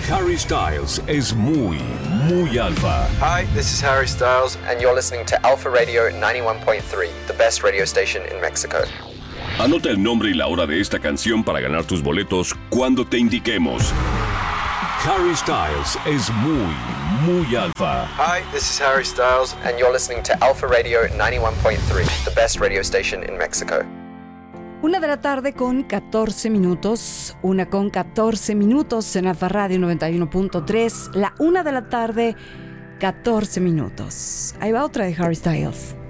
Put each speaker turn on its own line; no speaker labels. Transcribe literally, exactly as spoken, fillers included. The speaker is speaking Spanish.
Harry Styles es muy, muy alfa.
Hi, this is Harry Styles, and you're listening to Alpha Radio ninety-one point three, the best radio station in Mexico.
Anota el nombre y la hora de esta canción para ganar tus boletos cuando te indiquemos. Harry Styles es muy, muy alfa.
Hi, this is Harry Styles, and you're listening to Alpha Radio ninety-one point three, the best radio station in Mexico.
Una de la tarde con catorce minutos, una con catorce minutos en Alfa Radio noventa y uno punto tres, la una de la tarde, catorce minutos. Ahí va otra de Harry Styles.